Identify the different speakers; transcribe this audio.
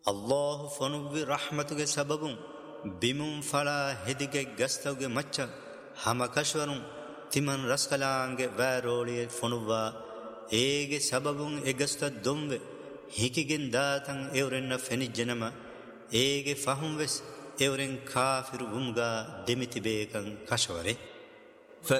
Speaker 1: الله فنوّي رحمتك سببون بمون فلا هديك غستوغ مچا هما كشورون تمن رسكلانگ وارولي فنوّا ايگه سببون اگست دومبه هيكيگن داتن اورن فنيجنما ايگه فهم وس اورن كافر ومغا دمتي بيكن كشوري